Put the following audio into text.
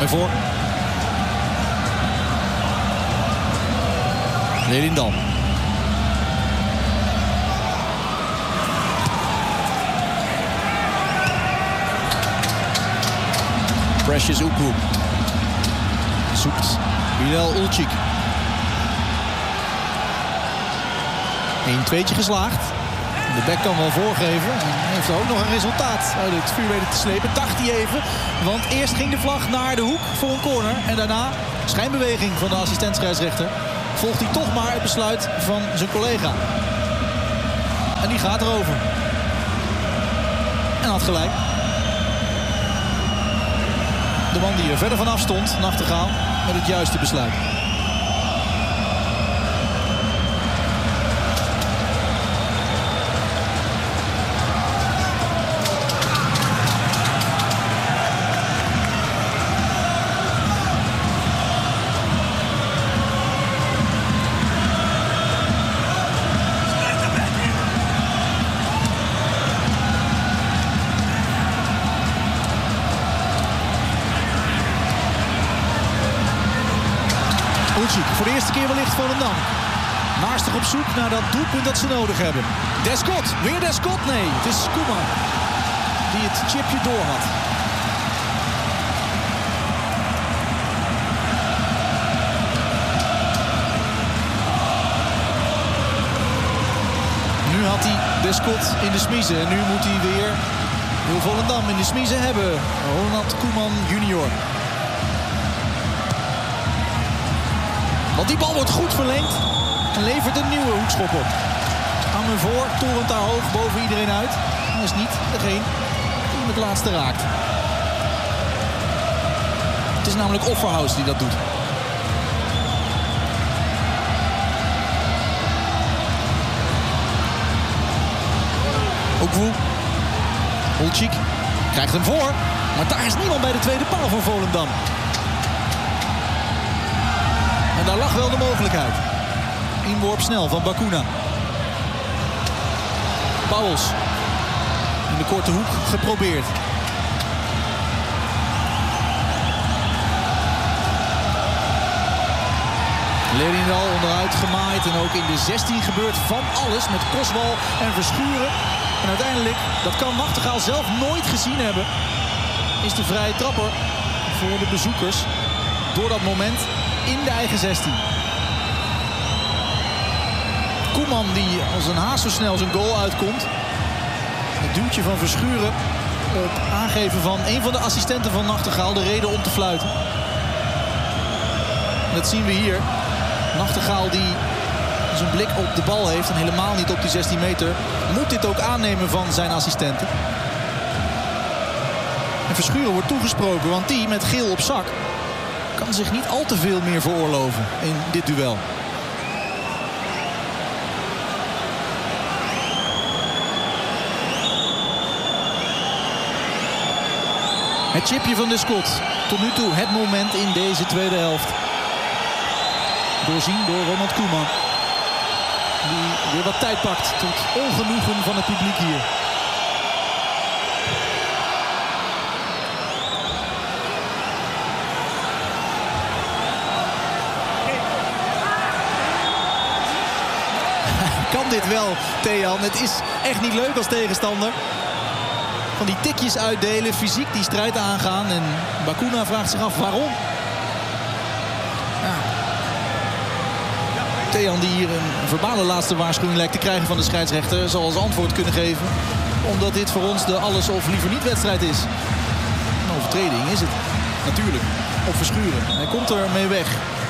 voor. Lelindal. Precious Uku. Zoekt Bilal Ulcik. 1-2'tje geslaagd. De bek kan wel voorgeven. Hij heeft er ook nog een resultaat uit het vuur weten te slepen. Dacht hij even. Want eerst ging de vlag naar de hoek voor een corner. En daarna schijnbeweging van de assistent-scheidsrechter. Volgt hij toch maar het besluit van zijn collega. En die gaat erover. En had gelijk. De man die er verder vanaf stond, Nachtegaal, met het juiste besluit. Voor de eerste keer wellicht Volendam. Naastig op zoek naar dat doelpunt dat ze nodig hebben. Descott, weer Descott? Nee, het is Koeman die het chipje door had. Nu had hij Descott in de smiezen en nu moet hij weer heel Volendam in de smiezen hebben. Ronald Koeman junior. Want die bal wordt goed verlengd en levert een nieuwe hoekschop op. Hangen voor, torent daar hoog boven iedereen uit. Dat is niet degene die hem het laatste raakt. Het is namelijk Offerhaus die dat doet. Okwu. Ulcik krijgt hem voor. Maar daar is niemand bij de tweede paal van Volendam. En daar lag wel de mogelijkheid. Inworp snel van Bacuna. Pauwels. In de korte hoek geprobeerd. Lelindal onderuit gemaaid. En ook in de 16 gebeurt van alles met Koswal en Verschuren. En uiteindelijk, dat kan Nachtegaal zelf nooit gezien hebben, is de vrije trapper voor de bezoekers. Door dat moment in de eigen 16. Koeman die als een haas zo snel zijn goal uitkomt. Het duwtje van Verschuren op aangeven van een van de assistenten van Nachtegaal de reden om te fluiten. En dat zien we hier. Nachtegaal die zijn blik op de bal heeft en helemaal niet op die 16 meter. Moet dit ook aannemen van zijn assistenten. En Verschuren wordt toegesproken, want die met geel op zak kan zich niet al te veel meer veroorloven in dit duel. Het chipje van Descott. Tot nu toe het moment in deze tweede helft. Doorzien door Ronald Koeman. Die weer wat tijd pakt tot ongenoegen van het publiek hier. Kan dit wel, Thean? Het is echt niet leuk als tegenstander. Van die tikjes uitdelen, fysiek die strijd aangaan. En Bacuna vraagt zich af waarom. Ja. Thean die hier een verbale laatste waarschuwing lijkt te krijgen van de scheidsrechter, zal als antwoord kunnen geven. Omdat dit voor ons de alles of liever niet wedstrijd is. Een overtreding is het. Natuurlijk. Op Verschuren. Hij komt er mee weg.